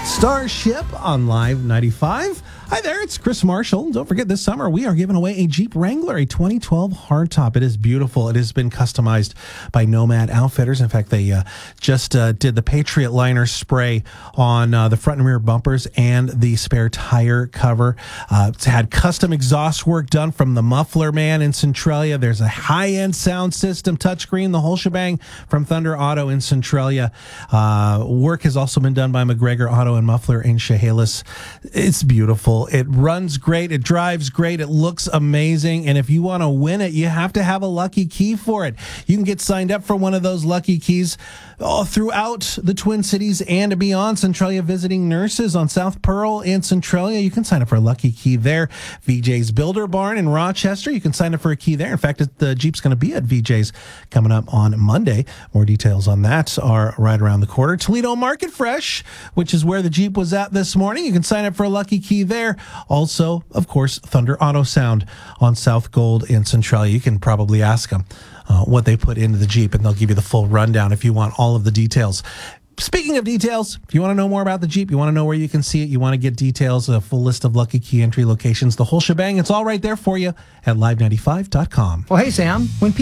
Starship on Live 95. Hi there, it's Chris Marshall. Don't forget, this summer we are giving away a Jeep Wrangler, a 2012 hardtop. It is beautiful. It has been customized by Nomad Outfitters. In fact, they just did the Patriot Liner spray on the front and rear bumpers and the spare tire cover. It's had custom exhaust work done from the muffler man in Centralia. There's a high-end sound system, touchscreen, the whole shebang from Thunder Auto in Centralia. Work has also been done by McGregor Auto and Muffler in Chehalis. It's beautiful. It runs great. It drives great. It looks amazing. And if you want to win it, you have to have a lucky key for it. You can get signed up for one of those lucky keys throughout the Twin Cities and beyond. Centralia Visiting Nurses on South Pearl and Centralia. You can sign up for a lucky key there. VJ's Builder Barn in Rochester. You can sign up for a key there. In fact, the Jeep's going to be at VJ's coming up on Monday. More details on that are right around the corner. Toledo Market Fresh, which is where the Jeep was at this morning. You can sign up for a lucky key there. Also, of course, Thunder Auto Sound on South Gold in Centralia. You can probably ask them what they put into the Jeep, and they'll give you the full rundown if you want all of the details. Speaking of details, if you want to know more about the Jeep, you want to know where you can see it, you want to get details, a full list of lucky key entry locations, the whole shebang, it's all right there for you at live95.com. Well, hey, Sam, when